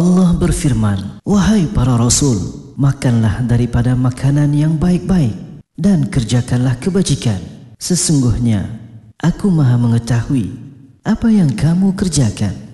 Allah berfirman, "Wahai para rasul, makanlah daripada makanan yang baik-baik dan kerjakanlah kebajikan. Sesungguhnya aku Maha mengetahui apa yang kamu kerjakan."